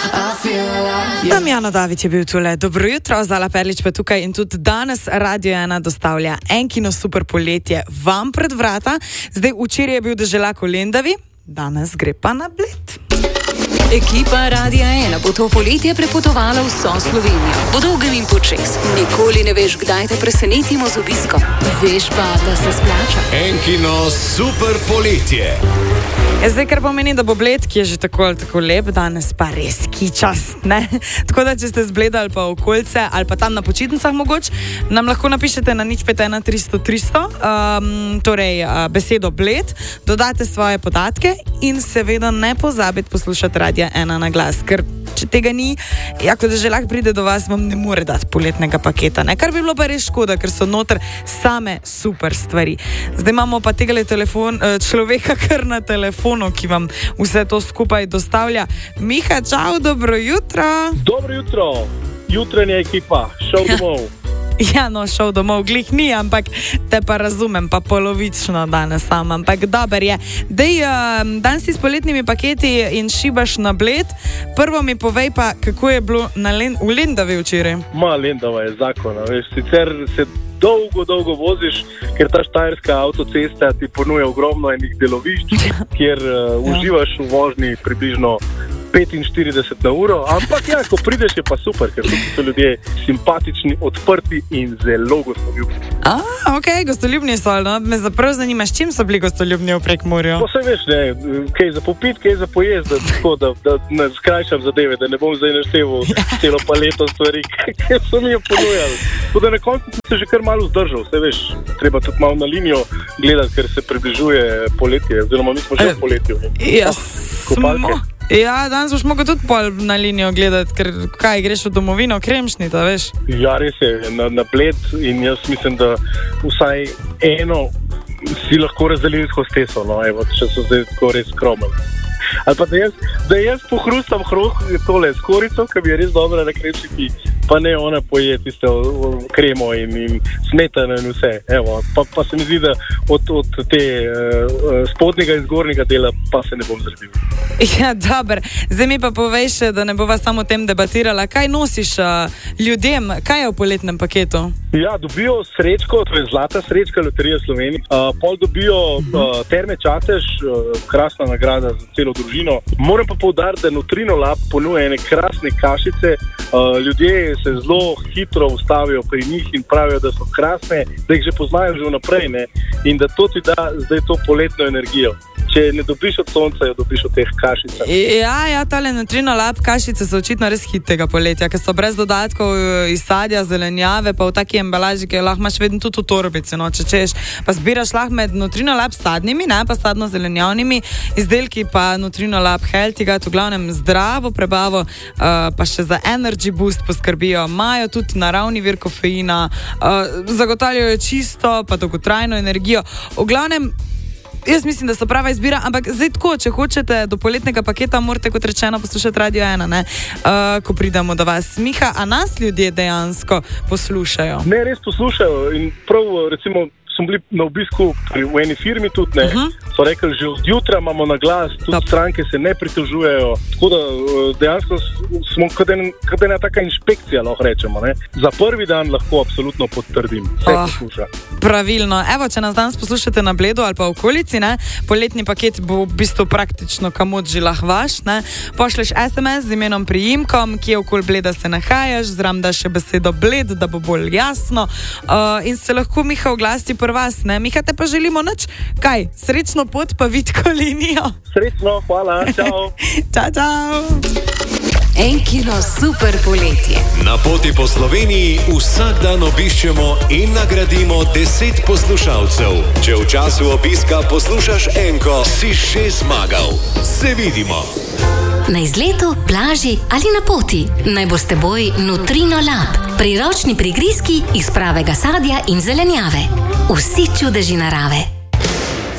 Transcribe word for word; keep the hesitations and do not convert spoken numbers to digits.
Damjano David je bil tule. Dobro jutro, Zala Perlič pa tukaj in tudi danes Radio ena dostavlja Enkino super poletje vam pred vrata. Zdaj včeraj je bil deželak v Lendavi, danes gre pa na Bled. Ekipa Radia ena bo to poletje prepotovala vso Slovenijo. Po dolgem in počez. Nikoli ne veš, kdaj te presenetimo z obiskom. Veš pa, da se splača. Enkino super poletje. Ja, zdaj, kar pomeni, da bo Bled, ki je že tako ali tako lep, danes pa res kičast, ne? Tako da, če ste z Bleda ali pa okolice, ali pa tam na počitnicah mogoče, nam lahko napišete na nič pet ena tristo tristo, um, torej uh, besedo Bled, dodate svoje podatke in seveda ne pozabite poslušati Radia ena na glas, ker če tega ni, jako da že lahko pride do vas, vam ne more dati poletnega paketa, ne? Kar bi bilo pa res škoda, ker so noter same super stvari. Zdaj imamo pa tega telefon, človeka kar na telefonu, ki vam vse to skupaj dostavlja. Miha, čau, dobro jutro. Dobro jutro, jutranja ekipa, šel domov. Ja, no, šel domov, glih ni, ampak te pa razumem, pa polovično danes sam, ampak dober je. Dej, um, dan si s poletnimi paketi in šibaš na Bled. Prvo mi povej pa, kako je bilo na Len- v Lendavi včeraj. Ma, Lendava je zakona, veš, sicer se dolgo, dolgo voziš, ker ta štajerska avtocesta ti ponuja ogromno enih delovišč, kjer uh, uživaš v vožnji približno petinštirideset na uro, ampak ja, ko prideš je pa super, ker so ljudje simpatični, odprti in zelo gostoljubni. A, ok, gostoljubni so, no, me zapravo zanima, s čim so bili gostoljubni v Prekmurju? Pa se veš, ne, kaj za popit, kaj za pojest, da, tako, da, da ne skrajšam zadeve, da ne bom zdaj našteval celo paleto stvari, ki so mi jo ponujali. Tako da na koncu sem se že kar malo zdržal, se veš, treba tudi malo na linijo gledati, ker se približuje poletje, oziroma mi smo že v poletju. Ja, smo. Ja, danes boš mogel tudi pol na linijo gledati, ker kaj, greš v domovino, Kremšnita, veš? Ja, res je, na, na Bled in jaz mislim, da vsaj eno si lahko razdelili s hosteso, no, evo, če so zdaj tako res skromni. Ali pa da jaz, da jaz pohrustam hruh tole s korico, ki bi je res dobra na Kremšniti, pa ne ona poje tiste kremo in, in smetano in vse. Evo, pa, pa se mi zdi, da od, od te uh, spodnjega in zgornjega dela pa se ne bom zredil. Ja, dober. Zdaj mi pa poveš, da ne bova samo o tem debatirala. Kaj nosiš uh, ljudem? Kaj je v poletnem paketu? Ja, dobijo srečko, to je zlata srečka Loterije Slovenije. Uh, pol dobijo uh, Terme Čatež, uh, krasna nagrada za celo družino. Moram pa poudariti, da Nutrino Lab ponuja ene krasne kašice. Uh, ljudje se zelo hitro ustavijo pri njih in pravijo, da so krasne, da jih že poznajo že vnaprej, ne? In da to ti da zdaj to poletno energijo. Če ne dobiš od sonca, jo dobiš od teh kašic. Ja, ja, tale Nutrino Lab kašice so očitno res hit tega poletja, ker so brez dodatkov iz sadja, zelenjave, pa v taki embalaži, ki jo lahko imaš vedno tudi v torbici, no, če češ. Pa zbiraš lahko med Nutrino Lab sadnimi, ne, pa sadno-zelenjavnimi izdelki, pa Nutrino Lab Healthy, v glavnem zdravo prebavo, uh, pa še za energy boost poskrbijo. Imajo tudi naravni vir kofeina, uh, zagotavljajo čisto, pa dolgotrajno energijo. V glavnem, jaz mislim, da so prava izbira, ampak zdaj tako, če hočete do poletnega paketa, morate kot rečeno poslušati Radio ena, ne? Uh, ko pridemo do vas. Miha, a nas ljudje dejansko poslušajo? Ne, res poslušajo in prav, recimo, smo bili na obisku pri, v eni firmi tudi, ne, uh-huh. So rekli, že od jutra imamo na glas, tudi Top. Stranke se ne pritožujejo, tako da dejansko smo kot ena, kot ena taka inšpekcija, lahko rečemo, ne. Za prvi dan lahko absolutno potrdim, vse oh, posluša. Pravilno. Evo, če nas danes poslušate na Bledu ali pa v okolici, ne, poletni paket bo v bistvu praktično kamot že lahko vaš, ne. Pošleš es em es z imenom prijimkom, kje okoli Bleda se nahajaš, zram daš še besedo Bled, da bo bolj jasno, uh, in se lahko Miha oglasi pri vas, ne. Miha, te pa želimo nič. Kaj? Srečno pot pa vitko linijo. Srečno, hvala, čau. Čau, čau. Enkino super poletje. Na poti po Sloveniji vsak dan obiščemo in nagradimo deset poslušalcev. Če v času obiska poslušaš Enko, si že zmagal. Se vidimo. Na izletu, plaži ali na poti. Naj bo s teboj Nutrino Lab. Priročni prigrizki iz pravega sadja in zelenjave. Vsi čudeži narave.